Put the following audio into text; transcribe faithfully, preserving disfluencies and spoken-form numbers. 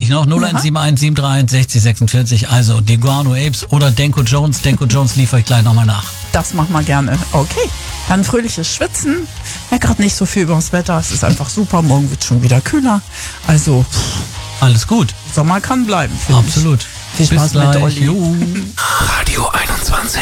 ich noch. null eins sieben eins sieben drei eins sechzig sechsundvierzig. Also die Guano Apes oder Denko Jones. Denko Jones liefere ich gleich nochmal nach. Das machen wir gerne. Okay. Dann fröhliches Schwitzen. Ja, gerade nicht so viel über das Wetter. Es ist einfach super. Morgen wird schon wieder kühler. Also alles gut. Sommer kann bleiben. Absolut. Viel Spaß mit Olli. Radio einundzwanzig.